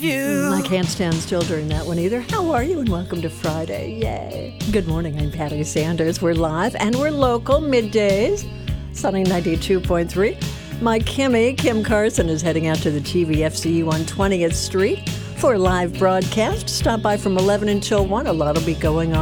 I can't stand still during that one either. How are you? And welcome to Friday. Yay. Good morning. I'm Patty Sanders. We're live and we're local middays. Sunny 92.3. My Kimmy, Kim Carson, is heading out to the TVFCU on 20th Street for a live broadcast. Stop by from 11 until 1. A lot will be going on.